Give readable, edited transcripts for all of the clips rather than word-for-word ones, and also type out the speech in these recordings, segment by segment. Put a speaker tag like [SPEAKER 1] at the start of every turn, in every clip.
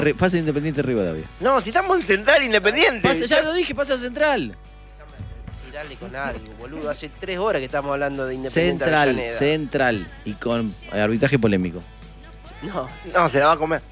[SPEAKER 1] Pasa Independiente Rivadavia.
[SPEAKER 2] No, si estamos en Central Independiente.
[SPEAKER 1] Ya lo dije, pasa Central.
[SPEAKER 3] Tirarle con algo, boludo. Hace 3 horas que estamos hablando de Independiente Avellaneda.
[SPEAKER 1] Central. Y con arbitraje polémico.
[SPEAKER 2] No, se la va a comer.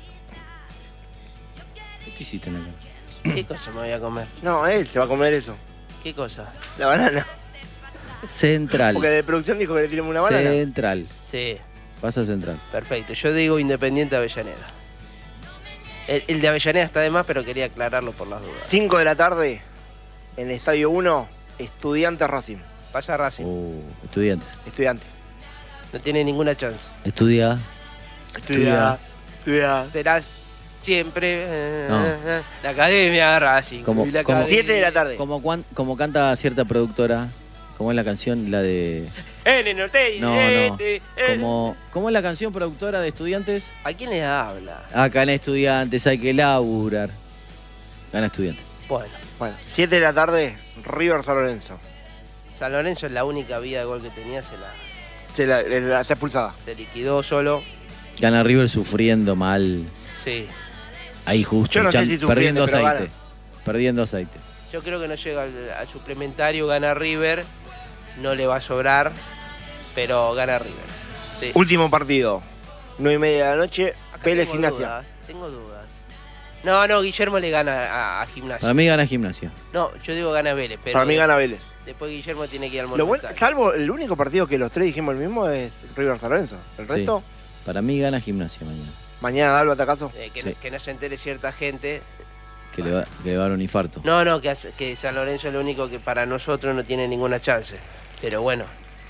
[SPEAKER 1] ¿Qué te hiciste en la cara?
[SPEAKER 3] ¿Qué cosa me voy a comer?
[SPEAKER 2] No, él se va a comer eso.
[SPEAKER 3] ¿Qué cosa?
[SPEAKER 2] La banana.
[SPEAKER 1] Central.
[SPEAKER 2] Porque de producción dijo que le tiremos una banana.
[SPEAKER 1] Central.
[SPEAKER 3] Sí.
[SPEAKER 1] Pasa Central.
[SPEAKER 3] Perfecto. Yo digo Independiente Avellaneda. El de Avellaneda está de más, pero quería aclararlo por las dudas.
[SPEAKER 2] 5 de la tarde, en el Estadio 1, Estudiantes Racing.
[SPEAKER 3] Vaya Racing.
[SPEAKER 1] Estudiantes.
[SPEAKER 2] Estudiantes.
[SPEAKER 3] No tiene ninguna chance.
[SPEAKER 1] Estudia.
[SPEAKER 3] Serás siempre
[SPEAKER 1] No.
[SPEAKER 3] la Academia Racing.
[SPEAKER 1] Como
[SPEAKER 2] 7 de la tarde.
[SPEAKER 1] Como canta cierta productora, como es la canción, la de... No. ¿Cómo es la canción productora de Estudiantes?
[SPEAKER 3] ¿A quién le habla?
[SPEAKER 1] Acá en Estudiantes hay que laburar. Gana Estudiantes.
[SPEAKER 2] Bueno, 7 de la tarde, River San Lorenzo.
[SPEAKER 3] San Lorenzo es la única vía de gol que tenía,
[SPEAKER 2] Se expulsada.
[SPEAKER 3] se liquidó solo.
[SPEAKER 1] Gana River sufriendo mal.
[SPEAKER 3] Sí.
[SPEAKER 1] Ahí justo.
[SPEAKER 2] Yo no sé si sufriendo,
[SPEAKER 1] perdiendo
[SPEAKER 2] pero
[SPEAKER 1] aceite.
[SPEAKER 2] gana.
[SPEAKER 1] Perdiendo aceite.
[SPEAKER 3] Yo creo que no llega al suplementario, gana River. No le va a sobrar, pero gana River. Sí.
[SPEAKER 2] Último partido, 9:30 de la noche,
[SPEAKER 3] Acá
[SPEAKER 2] Vélez
[SPEAKER 3] tengo
[SPEAKER 2] Gimnasia.
[SPEAKER 3] dudas, tengo dudas. No, Guillermo le gana a Gimnasia.
[SPEAKER 1] Para mí gana Gimnasia.
[SPEAKER 3] No, yo digo gana Vélez, pero
[SPEAKER 2] Para mí gana Vélez.
[SPEAKER 3] después Guillermo tiene que ir al
[SPEAKER 2] Lo
[SPEAKER 3] Monumental.
[SPEAKER 2] salvo el único partido que los tres dijimos el mismo es River San Lorenzo. El
[SPEAKER 1] Sí.
[SPEAKER 2] resto,
[SPEAKER 1] Para mí gana Gimnasia mañana.
[SPEAKER 2] mañana da algo acaso.
[SPEAKER 1] Sí.
[SPEAKER 3] Que no se entere cierta gente.
[SPEAKER 1] Que le va a dar un infarto.
[SPEAKER 3] No, que San Lorenzo es lo único que para nosotros no tiene ninguna chance. Pero bueno,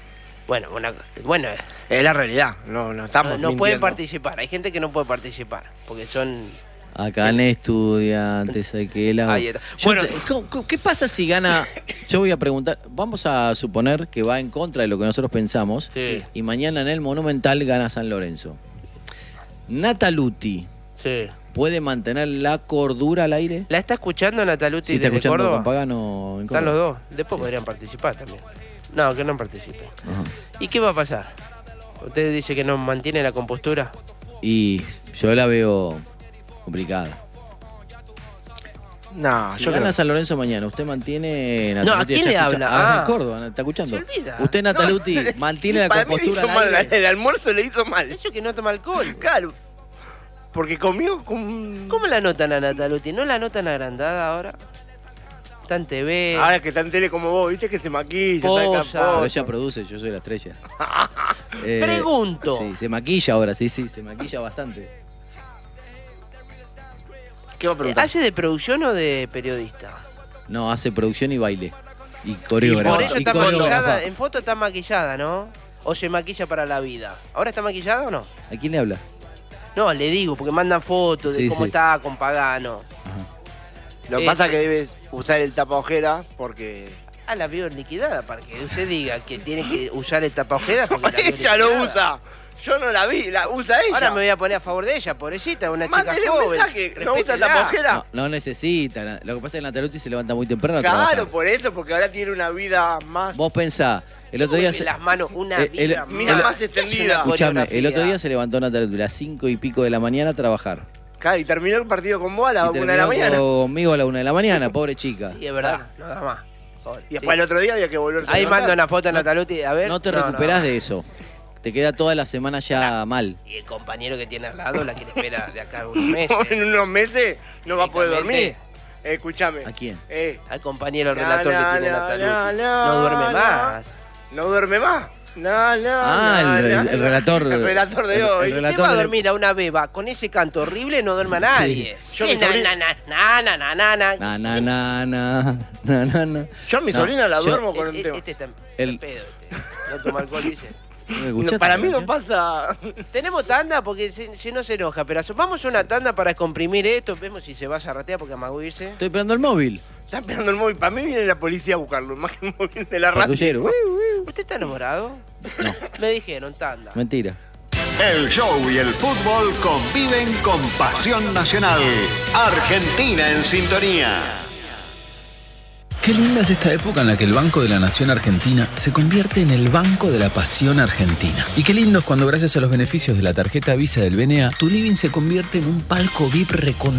[SPEAKER 2] Es la realidad, no estamos
[SPEAKER 3] no pueden
[SPEAKER 2] mintiendo.
[SPEAKER 3] participar. Hay gente que no puede participar porque son...
[SPEAKER 1] Acá en Estudiantes hay que laburar.
[SPEAKER 3] Ahí está.
[SPEAKER 1] Yo
[SPEAKER 3] Bueno.
[SPEAKER 1] ¿Qué pasa si gana? Yo voy a preguntar. Vamos a suponer que va en contra de lo que nosotros pensamos.
[SPEAKER 3] Sí.
[SPEAKER 1] Y mañana en el Monumental gana San Lorenzo. Nataluti.
[SPEAKER 3] Sí.
[SPEAKER 1] ¿Puede mantener la cordura al aire?
[SPEAKER 3] ¿La está escuchando Nataluti
[SPEAKER 1] Sí, está
[SPEAKER 3] desde
[SPEAKER 1] escuchando
[SPEAKER 3] Córdoba?
[SPEAKER 1] con Pagano en
[SPEAKER 3] Están
[SPEAKER 1] Córdoba.
[SPEAKER 3] los dos. Después podrían participar también. No, que no participen.
[SPEAKER 1] Ajá.
[SPEAKER 3] ¿Y qué va a pasar? ¿Usted dice que no mantiene la compostura?
[SPEAKER 1] Y yo la veo complicada.
[SPEAKER 2] No,
[SPEAKER 1] Si
[SPEAKER 2] yo
[SPEAKER 1] gana
[SPEAKER 2] creo.
[SPEAKER 1] San Lorenzo mañana, ¿usted mantiene
[SPEAKER 3] No, ¿a quién le habla?
[SPEAKER 1] Ah, en Córdoba, ¿está escuchando?
[SPEAKER 3] Se olvida.
[SPEAKER 1] Usted, Nataluti, mantiene la
[SPEAKER 2] Para mí le
[SPEAKER 1] compostura
[SPEAKER 2] hizo
[SPEAKER 1] al
[SPEAKER 2] mal,
[SPEAKER 1] aire.
[SPEAKER 2] el almuerzo le hizo mal.
[SPEAKER 3] De hecho que no toma alcohol.
[SPEAKER 2] Claro. Porque comió con...
[SPEAKER 3] ¿Cómo la notan a Nataluti? ¿No la notan agrandada ahora? Está en TV.
[SPEAKER 2] Ahora que está en tele como vos, viste que se maquilla,
[SPEAKER 3] Posa.
[SPEAKER 2] está acá.
[SPEAKER 1] Pero ella produce, yo soy la estrella.
[SPEAKER 3] Pregunto.
[SPEAKER 1] Sí, se maquilla ahora, sí, se maquilla bastante.
[SPEAKER 2] ¿Qué va a preguntar?
[SPEAKER 3] ¿Hace de producción o de periodista?
[SPEAKER 1] No, hace producción y baile. Y
[SPEAKER 3] Y
[SPEAKER 1] coreógrafa.
[SPEAKER 3] por eso está
[SPEAKER 1] coreógrafa.
[SPEAKER 3] maquillada. En foto está maquillada, ¿no? ¿O se maquilla para la vida? ¿Ahora está maquillada o no?
[SPEAKER 1] ¿A quién le habla?
[SPEAKER 3] No, le digo, porque mandan fotos de
[SPEAKER 1] Sí,
[SPEAKER 3] cómo
[SPEAKER 1] sí.
[SPEAKER 3] está con Pagano.
[SPEAKER 2] Lo que pasa es que debes usar el tapaojeras porque...
[SPEAKER 3] Ah, la vio liquidada, para que usted diga que tiene que usar el tapaojeras. porque la vio
[SPEAKER 2] ella lo
[SPEAKER 3] liquidada.
[SPEAKER 2] usa. Yo no la vi, la usa ella.
[SPEAKER 3] Ahora me voy a poner a favor de ella, pobrecita, una chica
[SPEAKER 2] Mándele un
[SPEAKER 3] joven.
[SPEAKER 2] mensaje, ¿no usa
[SPEAKER 3] Respétela.
[SPEAKER 2] tapaojeras?
[SPEAKER 1] No necesita. Lo que pasa es que Nataluti se levanta muy temprano a
[SPEAKER 2] Claro,
[SPEAKER 1] trabajar.
[SPEAKER 2] por eso, porque ahora tiene una vida más...
[SPEAKER 1] Vos pensá, el otro día...
[SPEAKER 3] Mueve las manos, una vida
[SPEAKER 2] mira,
[SPEAKER 3] más.
[SPEAKER 2] más extendida.
[SPEAKER 1] Escuchame, el otro día
[SPEAKER 3] coreografía.
[SPEAKER 1] se levantó Nataluti a las 5 y pico de la mañana a trabajar.
[SPEAKER 2] Claro, y terminó el partido con vos a la
[SPEAKER 1] Y
[SPEAKER 2] 1 de la
[SPEAKER 1] terminó
[SPEAKER 2] mañana.
[SPEAKER 1] conmigo a la 1 de la mañana, pobre chica.
[SPEAKER 3] Sí, es verdad, no da más. Joder,
[SPEAKER 2] Y después
[SPEAKER 3] sí.
[SPEAKER 2] el otro día había que volverse a
[SPEAKER 3] Ahí
[SPEAKER 2] levantar.
[SPEAKER 3] manda una foto a Nataluti, a ver.
[SPEAKER 1] No te recuperás de eso. Te queda toda la semana ya mal.
[SPEAKER 3] Y el compañero que tiene al lado la que le espera de acá a unos meses.
[SPEAKER 2] En unos meses no va a poder dormir.
[SPEAKER 3] Directamente.
[SPEAKER 2] Escúchame.
[SPEAKER 1] ¿A quién?
[SPEAKER 3] Al compañero
[SPEAKER 2] No,
[SPEAKER 3] relator
[SPEAKER 2] no,
[SPEAKER 3] que tiene
[SPEAKER 2] no,
[SPEAKER 3] Nataluti.
[SPEAKER 2] no,
[SPEAKER 3] No duerme
[SPEAKER 2] no.
[SPEAKER 3] más.
[SPEAKER 2] ¿No duerme más? No.
[SPEAKER 1] El relator.
[SPEAKER 2] El relator de hoy.
[SPEAKER 1] El
[SPEAKER 3] ¿Qué
[SPEAKER 1] relator
[SPEAKER 3] va a
[SPEAKER 1] de-
[SPEAKER 3] dormir a una beba con ese canto horrible? No duerme a nadie.
[SPEAKER 2] Yo
[SPEAKER 3] ¿Qué
[SPEAKER 2] mi sobrina-
[SPEAKER 3] na.
[SPEAKER 2] Yo a mi sobrina la
[SPEAKER 1] yo-
[SPEAKER 2] duermo con un tema.
[SPEAKER 3] Este está
[SPEAKER 1] El-
[SPEAKER 3] en pedo. No toma alcohol, dice.
[SPEAKER 1] ¿No me
[SPEAKER 2] No,
[SPEAKER 1] escuchaste
[SPEAKER 2] para
[SPEAKER 1] la
[SPEAKER 2] mí no
[SPEAKER 1] canción?
[SPEAKER 2] pasa.
[SPEAKER 3] Tenemos tanda porque si no se enoja, pero vamos a una tanda para comprimir esto. Vemos si se va a zarratear porque amago irse.
[SPEAKER 1] Estoy esperando el móvil.
[SPEAKER 2] Está esperando el móvil. Para mí viene la policía a buscarlo. Más que el móvil de la radio.
[SPEAKER 1] Patrullero.
[SPEAKER 3] ¿Usted está enamorado?
[SPEAKER 1] No,
[SPEAKER 3] Me dijeron tanda.
[SPEAKER 1] mentira.
[SPEAKER 4] El show y el fútbol conviven con pasión nacional. Argentina en sintonía.
[SPEAKER 5] Qué linda es esta época en la que el Banco de la Nación Argentina se convierte en el Banco de la Pasión Argentina. Y qué lindo es cuando gracias a los beneficios de la tarjeta Visa del BNA, tu living se convierte en un palco VIP